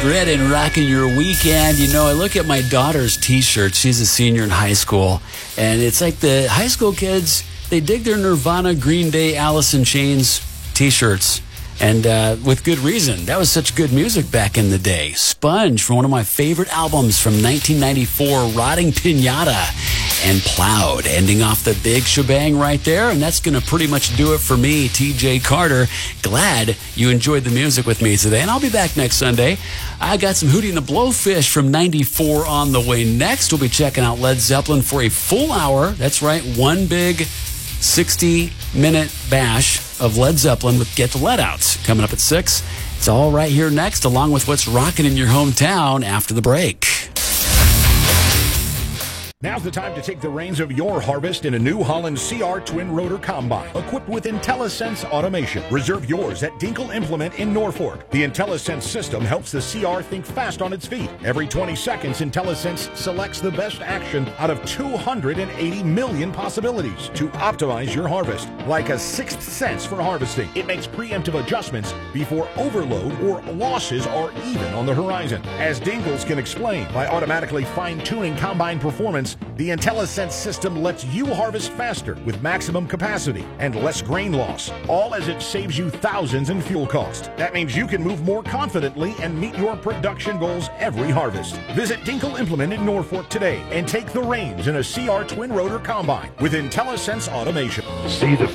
grit and rocking your weekend. You know, I look at my daughter's T-shirt. She's a senior in high school, and it's like the high school kids, they dig their Nirvana, Green Day, Alice in Chains T-shirts. And with good reason. That was such good music back in the day. Sponge from one of my favorite albums from 1994, Rotting Pinata, and Plowed, ending off the big shebang right there. And that's going to pretty much do it for me, TJ Carter. Glad you enjoyed the music with me today. And I'll be back next Sunday. I got some Hootie and the Blowfish from 94 on the way next. We'll be checking out Led Zeppelin for a full hour. That's right, one big 60-minute bash of Led Zeppelin with Get the Let Outs coming up at 6. It's all right here next, along with what's rocking in your hometown after the break. Now's the time to take the reins of your harvest in a New Holland CR Twin Rotor Combine, equipped with IntelliSense automation. Reserve yours at Dinkle Implement in Norfolk. The IntelliSense system helps the CR think fast on its feet. Every 20 seconds, IntelliSense selects the best action out of 280 million possibilities to optimize your harvest. Like a sixth sense for harvesting, it makes preemptive adjustments before overload or losses are even on the horizon. As Dinkles can explain, by automatically fine-tuning combine performance, the IntelliSense system lets you harvest faster with maximum capacity and less grain loss, all as it saves you thousands in fuel cost. That means you can move more confidently and meet your production goals every harvest. Visit Dinkle Implement in Norfolk today and take the reins in a CR Twin Rotor Combine with IntelliSense automation. See the